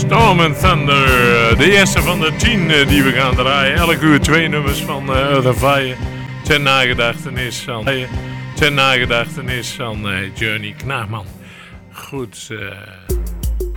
Storm and Thunder, de eerste van de 10 die we gaan draaien. Elk uur 2 nummers van Earth & Fire ter nagedachtenis van Journey Knaagman. Goed,